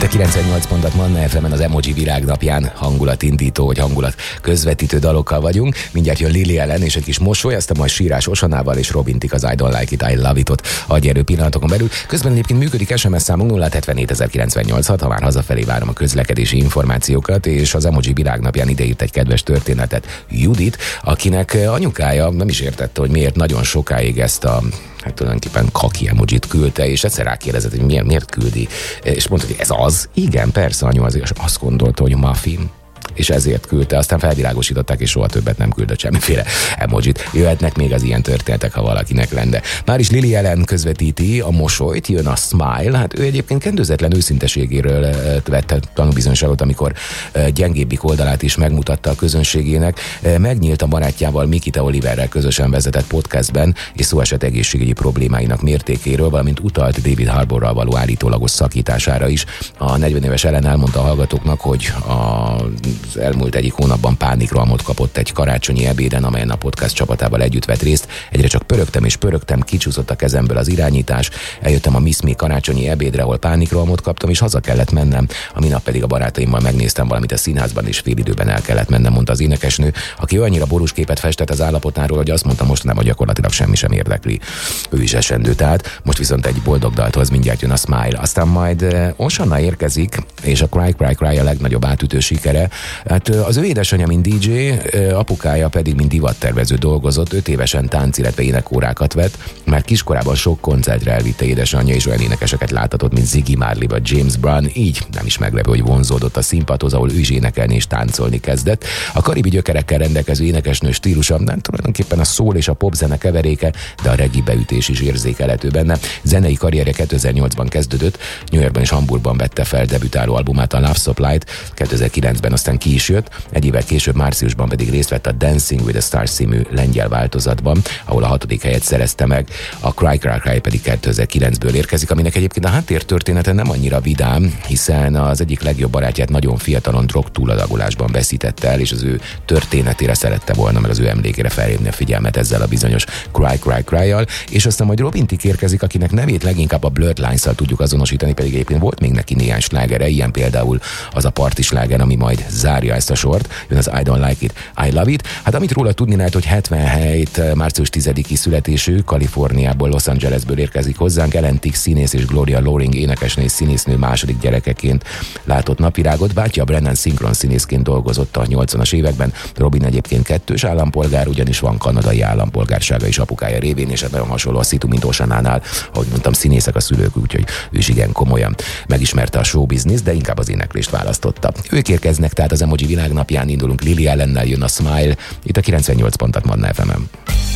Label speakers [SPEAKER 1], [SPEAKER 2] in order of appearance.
[SPEAKER 1] a 98 pontot Manna FM-en az Emoji Világnapján hangulatindító vagy hangulat közvetítő dalokkal vagyunk. Mindjárt jön Lily Allen és egy kis mosoly, aztán majd sírás Osanával és Robintik az I Don't Like It, I Love It-ot adj erő pillanatokon belül. Közben egyébként működik SMS számunk 077 ha már hazafelé várom a közlekedési információkat, és az Emoji Világnapján ide írt egy kedves történetet Judit, akinek anyukája nem is értette, hogy miért nagyon sokáig ezt a tulajdonképpen kaki emojit küldte, és egyszer rákérdezett, hogy miért küldi. És mondta, hogy ez az? Igen, persze, anyu azért azt gondolta, hogy muffin. És ezért küldte, aztán felvilágosították, és soha többet nem küldött semmiféle emojit. Jöhetnek még az ilyen történetek, ha valakinek lenne. Már is Lily Allen közvetíti a mosolyt, jön a smile. Hát ő egyébként kendőzetlen őszinteségéről vette tanúbizonyságot, amikor gyengébbik oldalát is megmutatta a közönségének. Megnyílt a barátjával, Mikita Oliverrel közösen vezetett podcastben, és szó esett egészségügyi problémáinak mértékéről, valamint utalt David Harbourral való állítólagos szakítására is. A 40 éves Ellen elmondta a hallgatóknak, hogy az elmúlt egyik hónapban pánikrohamot kapott egy karácsonyi ebéden, amelyen a podcast csapatával együtt vett részt. Egyre csak pörögtem, kicsúszott a kezemből az irányítás. Eljöttem a Miss Me karácsonyi ebédre, ahol pánikrohamot kaptam, és haza kellett mennem. A minap pedig a barátaimmal megnéztem valamit a színházban, és félidőben el kellett mennem, mondta az énekesnő, aki annyira borús képet festett az állapotáról, hogy azt mondta, mostanában gyakorlatilag semmi sem érdekli. Ő is esendő, tehát most viszont egy boldog dalthoz mindjárt jön a Smile. Aztán majd Osanna érkezik, és a Cry Cry Cry a legnagyobb átütő sikere. Hát az ő édesanyja, mint DJ, apukája pedig, mint divattervező dolgozott, 5 évesen tánc, illetve énekórákat vett, mert kiskorában sok koncertre elvitte édesanyja, és olyan énekeseket láthatott, mint Ziggy Marley vagy James Brown, így nem is meglepő, hogy vonzódott a színpadhoz, ahol ő is énekelni és táncolni kezdett. A karibi gyökerekkel rendelkező énekesnő stílusa nem tulajdonképpen a soul és a popzene keveréke, de a reggae beütés is érzékelhető benne. Zenei karrierje 2008-ban kezdődött, New Yorkban és Hamburgban vette fel debütáló albumát, a Love Supply-t, 2009-ben aztán ki is jött, egy évvel később márciusban pedig részt vett a Dancing with the Stars című lengyel változatban, ahol a 6. helyet szerezte meg, a Cry Cry Cry pedig 2009-ből érkezik, aminek egyébként a háttértörténete nem annyira vidám, hiszen az egyik legjobb barátját nagyon fiatalon drog túladagolásban veszítette el, és az ő történetére szerette volna, meg az ő emlékére felhívni a figyelmet ezzel a bizonyos Cry Cry Cry-jal, és aztán majd Robintik érkezik, akinek nevét leginkább a Blurred Lines-szal tudjuk azonosítani, pedig egyébként volt még neki néhány slágere, ilyen például az a parti sláger, ami majd zárja ezt a sort, jön az I Don't Like It, I Love It. Hát amit róla tudni lehet, hogy 77 március 10-i születésű, Kaliforniából, Los Angelesből érkezik hozzánk, Ellen Tick színész és Gloria Loring énekesnő és színésznő második gyerekeként látott napvilágot. Bátyja Brennan szinkron színészként dolgozott a 80-as években, Robin egyébként 2-s állampolgár, ugyanis van kanadai állampolgársága is apukája révén, és nagyon hasonló a szitu, mint Osannánál, ahogy mondtam, színészek a szülők, úgyhogy ő is igen komolyan megismerte a showbiznisz, de inkább az éneklést választotta. Ők érkeznek, tehát az Emoji Világnapján indulunk, Lily Allennel jön a Smile, itt a 98 pontot Manna FM-en.